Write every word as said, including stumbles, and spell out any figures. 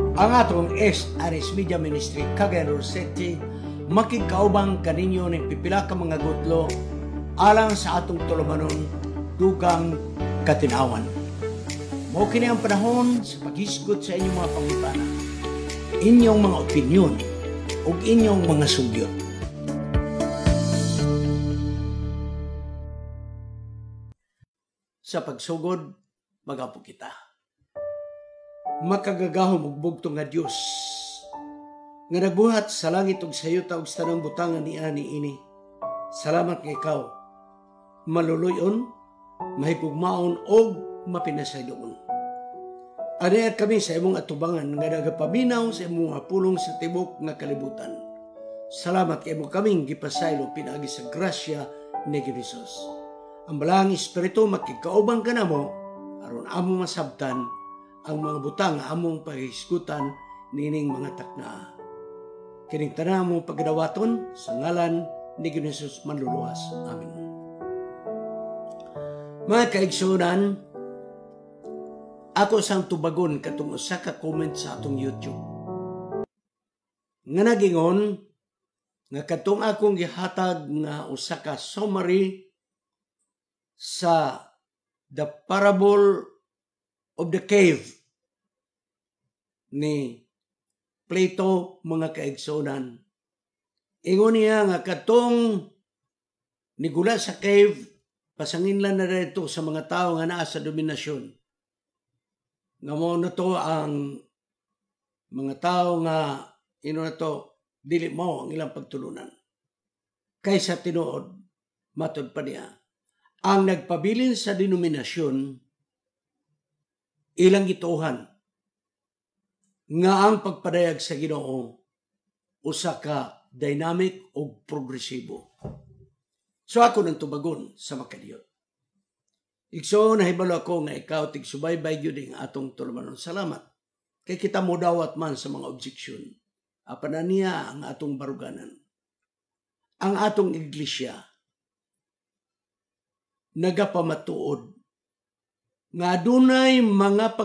Ang atong S R S Media Ministry Cagayan del City makikaubang kaninyo ng pipila ka mga gutlo alang sa atong tulumanon dugang katinawan. Mao kini ang panahon sa paghisgot sa inyong mga pangutana, inyong mga opinyon ug inyong mga sugyot. Sa pagsugod, magapo kita. Makagagahom ug bugtong nga Dios nga nagbuhat sa langit ug sa yuta ug sa tanang butangan ni ani ini. Salamat kay ikaw, maluluyon, mahigugmaon og mapinasayloon. Aniya kami sa imong atubangan nga nagapaminaw sa imong pulong sa tibok nga kalibutan. Salamat kay mo kaming gipasaylo pinaagi sa grasya ni Jesus. Ang balang espiritu makikaubang ka namo aron amo masabtan ang mga butang among paghisgutan nining mga takna. Kining tanan mong pagdawaton sa ngalan ni Jesus manluluwas. Amen. Mga kaigsunan, ako sang tubagon katong usa ka comment sa atong YouTube. Nga nagingon nga katong akong gihatag nga usa ka summary sa The Parable of the Cave ni Plato, mga kaigsunan. Ingon niya nga katong nigula sa cave, pasanginlan na dito sa mga tao nga naa sa dominasyon. Nga mo na to ang mga tao nga ino na to, dili mo ang ilang pagtulunan. Kaysa tinuod, matod pa niya, ang nagpabilin sa denominasyon, ilang gituhan nga ang pagpadayag sa Ginoo usa ka dynamic o progresibo. So ako nang tubagon sa makadiyot. Igso nahibalo ako nga ikaw tigsubaybay gyud ing atong tulumanon. Salamat. Kay kita mo dawat man sa mga objection. Apan niya ang atong baruganan. Ang atong iglesia nagapamatuod nga adunay mga